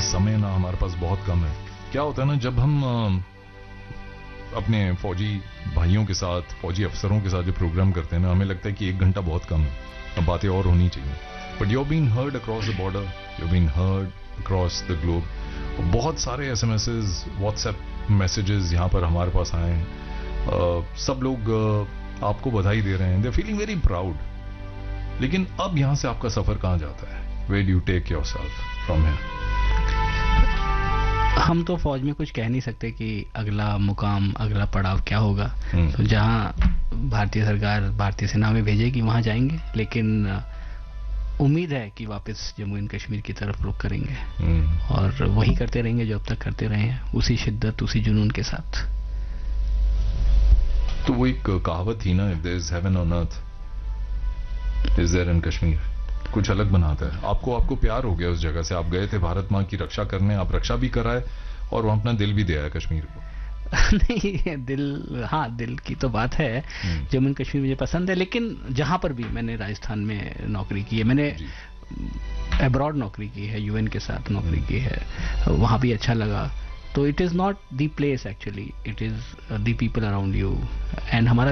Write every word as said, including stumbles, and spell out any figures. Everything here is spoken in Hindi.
समय ना हमारे पास बहुत कम है। क्या होता है ना, जब हम आ, अपने फौजी भाइयों के साथ, फौजी अफसरों के साथ जो प्रोग्राम करते हैं ना, हमें लगता है कि एक घंटा बहुत कम है, अब बातें और होनी चाहिए। But you been heard across the border, you been heard across the globe. बहुत सारे एसएमएसेस, व्हाट्सएप मैसेजेस यहाँ पर हमारे पास आए हैं। uh, सब लोग uh, आपको बधाई दे रहे हैं, they are feeling very proud. लेकिन अब यहाँ से आपका सफर कहाँ जाता है? Where do you take yourself from here? हम तो फौज में कुछ कह नहीं सकते कि अगला मुकाम, अगला पड़ाव क्या होगा। तो जहां भारतीय सरकार, भारतीय सेना में भेजेगी वहां जाएंगे, लेकिन उम्मीद है कि वापस जम्मू एंड कश्मीर की तरफ रुख करेंगे और वही करते रहेंगे जो अब तक करते रहे हैं, उसी शिद्दत, उसी जुनून के साथ। तो वो एक कहावत थी ना, if there is heaven on earth, is there in Kashmir. कुछ अलग बनाता है आपको। आपको प्यार हो गया उस जगह से, आप गए थे भारत माँ की रक्षा करने, आप रक्षा भी कराए और वहां अपना दिल भी दे आए कश्मीर को। नहीं, दिल, हाँ दिल की तो बात है। जम्मू एंड कश्मीर मुझे पसंद है, लेकिन जहां पर भी मैंने राजस्थान में नौकरी की है, मैंने अब्रॉड नौकरी की है, यूएन के साथ नौकरी की है, वहां भी अच्छा लगा। तो it is not the place actually, it is the people around you. And हमारा